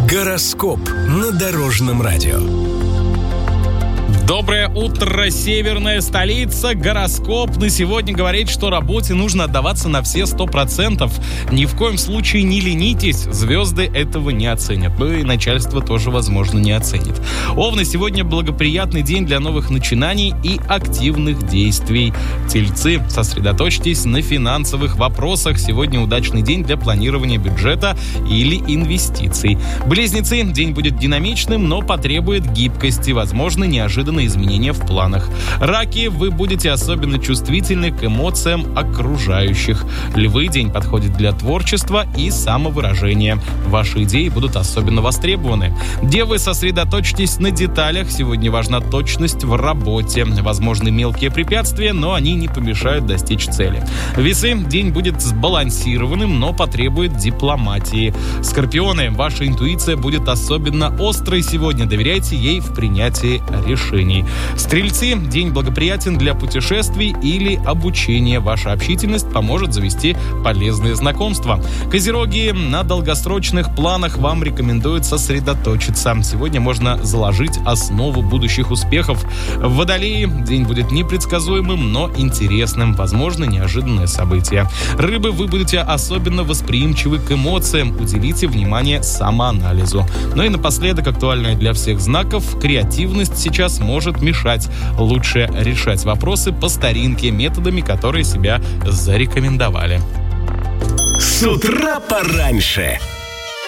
Гороскоп на Дорожном радио. Доброе утро, северная столица. Гороскоп на сегодня говорит, что работе нужно отдаваться на все 100%. Ни в коем случае не ленитесь, звезды этого не оценят. Ну и начальство тоже, возможно, не оценит. Овны, сегодня благоприятный день для новых начинаний и активных действий. Тельцы, сосредоточьтесь на финансовых вопросах. Сегодня удачный день для планирования бюджета или инвестиций. Близнецы, день будет динамичным, но потребует гибкости, возможно, неожиданные изменения в планах. Раки, вы будете особенно чувствительны к эмоциям окружающих. Львы, день подходит для творчества и самовыражения. Ваши идеи будут особенно востребованы. Девы, сосредоточьтесь на деталях. Сегодня важна точность в работе. Возможны мелкие препятствия, но они не помешают достичь цели. Весы, день будет сбалансированным, но потребует дипломатии. Скорпионы, ваша интуиция будет особенно острой сегодня. Доверяйте ей в принятии решений. Стрельцы, день благоприятен для путешествий или обучения. Ваша общительность поможет завести полезные знакомства. Козероги, на долгосрочных планах вам рекомендуют сосредоточиться. Сегодня можно заложить основу будущих успехов. Водолеи, день будет непредсказуемым, но интересным. Возможно, неожиданное событие. Рыбы, вы будете особенно восприимчивы к эмоциям. Уделите внимание самоанализу. Ну и напоследок, актуальное для всех знаков, креативность сейчас может мешать. Лучше решать вопросы по старинке, методами, которые себя зарекомендовали. С утра пораньше.